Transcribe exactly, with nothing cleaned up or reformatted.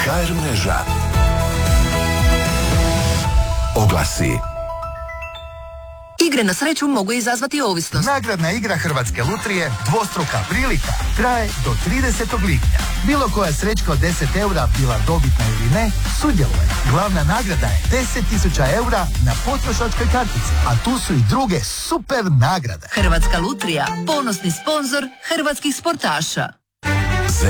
ha er mreža. Oglasi. Igre na sreću mogu izazvati ovisnost. Nagradna igra Hrvatske lutrije Dvostruka prilika traje do tridesetog lipnja. Bilo koja srećka od deset eura, bila dobitna ili ne, sudjeluje. Glavna nagrada je deset tisuća eura na potrošačkoj kartici, a tu su i druge super nagrade. Hrvatska lutrija, ponosni sponzor hrvatskih sportaša.